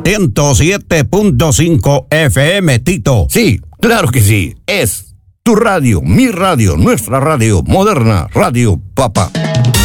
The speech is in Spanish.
107.5 FM, Tito. Sí, claro que sí. Es tu radio, mi radio, nuestra radio, moderna, Radio Papa.